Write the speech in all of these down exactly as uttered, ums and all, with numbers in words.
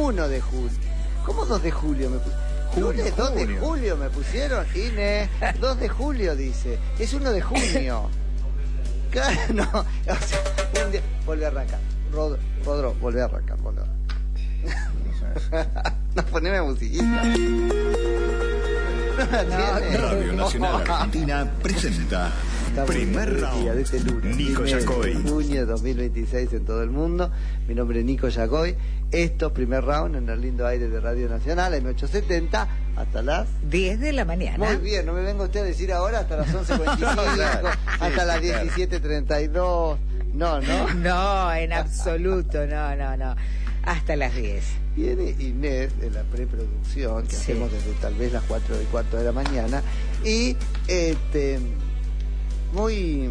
uno de julio. ¿Cómo dos de julio me pusieron? Lunes dos de julio me pusieron, Inés. dos de julio dice. Es uno de junio. Claro, no. O sea, un día. Volvé a arrancar. Rod, Rodro, volvé a arrancar, volvé a arrancar. No, poneme musiquita. Radio Nacional Argentina presenta Primer Round. De este lunes, Nico Yacoy. Junio de dos mil veintiséis en todo el mundo. Mi nombre es Nico Yacoy. Esto es Primer Round en el lindo aire de Radio Nacional, M ochocientos setenta, hasta las diez de la mañana. Muy bien, no me venga usted a decir ahora hasta las once cuarenta y cinco, hasta las diecisiete treinta y dos. No, no. No, en absoluto, no, no, no. Hasta las diez. Viene Inés de la preproducción, que sí. hacemos desde tal vez las cuatro y cuarto de la mañana, y este muy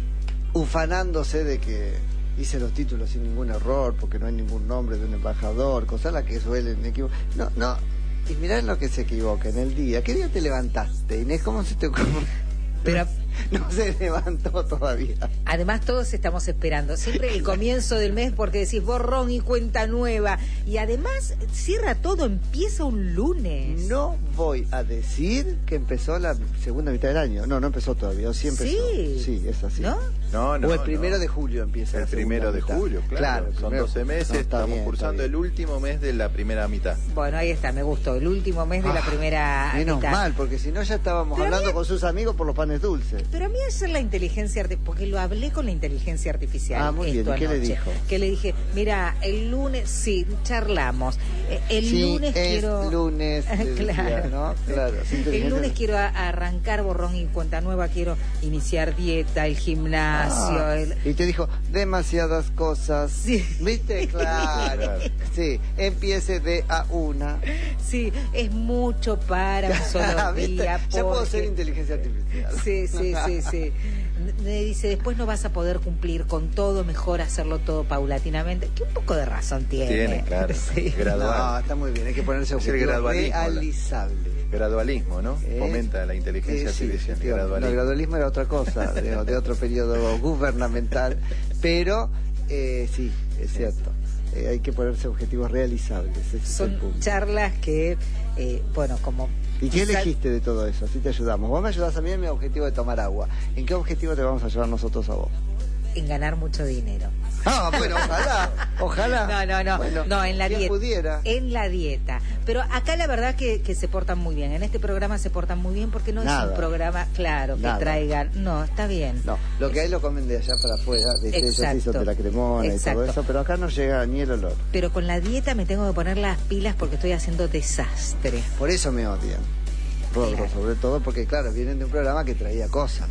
ufanándose de que hice los títulos sin ningún error, porque no hay ningún nombre de un embajador, cosas las que suelen equivocar. No, no, y mirá en lo que se equivoca en el día. ¿Qué día te levantaste, Inés? ¿Cómo se te ocurre? Pero no se levantó todavía. Además todos estamos esperando siempre el comienzo del mes, porque decís borrón y cuenta nueva, y además cierra todo, empieza un lunes. No voy a decir que empezó la segunda mitad del año. No, no empezó todavía, o sí empezó. Sí, sí, es así. ¿No? No, no, o el primero no. de julio empieza. El la primero de mitad. julio, claro. claro Son primero... doce meses, no, estamos bien, cursando el último mes de la primera mitad. Bueno, ahí está, me gustó, el último mes de ah, la primera menos mitad. mal, porque si no ya estábamos Pero hablando mí... con sus amigos por los panes dulces. Pero a mí ayer la inteligencia artificial, porque lo hablé con la inteligencia artificial. Ah, muy bien, ¿y qué le dijo? Que le dije, mira, el lunes, sí, charlamos. El sí, lunes es quiero... lunes, claro. Decía, ¿no? Claro. El lunes quiero a, arrancar borrón y cuenta nueva, quiero iniciar dieta, el gimnasio. Ah, el... Y te dijo, demasiadas cosas. Sí. ¿Viste? Claro. Sí, empiece de a una. Sí, es mucho para un solo día. Porque... Ya puedo ser inteligencia artificial. Sí, sí, sí, sí. Me dice, después no vas a poder cumplir con todo, mejor hacerlo todo paulatinamente. Que un poco de razón tiene. Tiene, claro. Sí. Gradual. No, está muy bien, hay que ponerse objetivo realizable. Gradualismo, ¿no? Eh, Fomenta la inteligencia eh, sí, artificial. Sí, gradualismo. No, el gradualismo era otra cosa, de, de otro periodo gubernamental, pero eh, sí, es cierto. Eh, hay que ponerse objetivos realizables. Ese Son es el punto. charlas que, eh, bueno, como... ¿Y qué elegiste de todo eso? Así te ayudamos. Vos me ayudás a mí en mi objetivo de tomar agua. ¿En qué objetivo te vamos a ayudar nosotros a vos? En ganar mucho dinero. Ah, bueno, ojalá, ojalá. No, no, no, bueno, no, en la dieta. Pudiera. En la dieta. Pero acá la verdad que, que se portan muy bien. En este programa se portan muy bien porque no Nada. es un programa, claro, que Nada. traigan. No, está bien. No, lo que hay lo comen de allá para afuera, de ellos hizo de la Cremona Exacto. y todo eso, pero acá no llega ni el olor. Pero con la dieta me tengo que poner las pilas porque estoy haciendo desastre. Por eso me odian. Rodro, claro. Sobre todo porque, claro, vienen de un programa que traía cosas.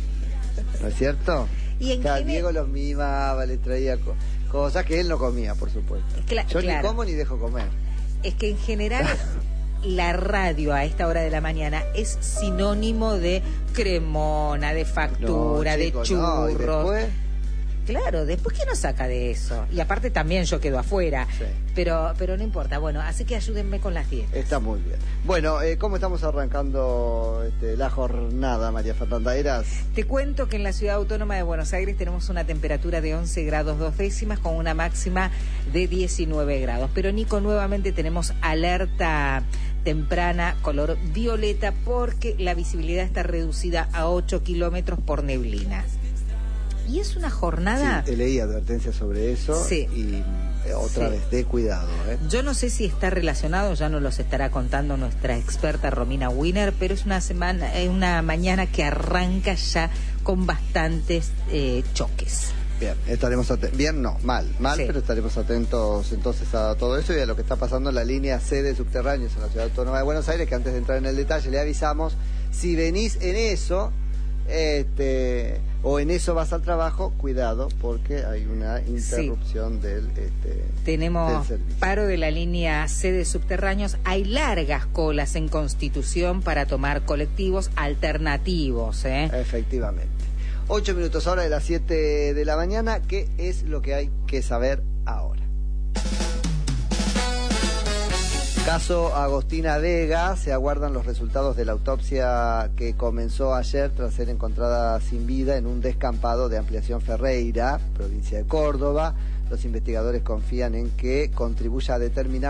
¿No es cierto? Y en Cada gener... Diego los mimaba, les traía co cosas que él no comía, por supuesto. Cla Yo claro. ni como ni dejo comer. Es que en general la radio a esta hora de la mañana es sinónimo de cremona, de factura, no, chico, de churros. No, ¿y después? Claro, después ¿qué nos saca de eso? Y aparte también yo quedo afuera, sí. pero pero no importa. Bueno, así que ayúdenme con las dietas. Está muy bien. Bueno, eh, ¿cómo estamos arrancando este, la jornada, María Fernanda Heras? Te cuento que en la Ciudad Autónoma de Buenos Aires tenemos una temperatura de once grados dos décimas con una máxima de diecinueve grados. Pero Nico, nuevamente tenemos alerta temprana color violeta porque la visibilidad está reducida a ocho kilómetros por neblina. Y es una jornada... Sí, leí advertencias sobre eso sí. y eh, otra sí. vez, de cuidado. ¿eh? Yo no sé si está relacionado, ya nos los estará contando nuestra experta Romina Wiener, pero es una semana, eh, una mañana que arranca ya con bastantes eh, choques. Bien, estaremos atentos. Bien, no, mal, mal, sí. pero estaremos atentos entonces a todo eso y a lo que está pasando en la línea C de subterráneos en la Ciudad Autónoma de Buenos Aires, que antes de entrar en el detalle le avisamos, si venís en eso... Este, o en eso vas al trabajo, cuidado, porque hay una interrupción sí. del este, Tenemos del paro de la línea C de subterráneos. Hay largas colas en Constitución para tomar colectivos alternativos. ¿eh? Efectivamente. Ocho minutos ahora de las siete de la mañana. ¿Qué es lo que hay que saber ahora? Caso Agostina Vega, se aguardan los resultados de la autopsia que comenzó ayer tras ser encontrada sin vida en un descampado de Ampliación Ferreira, provincia de Córdoba. Los investigadores confían en que contribuya a determinar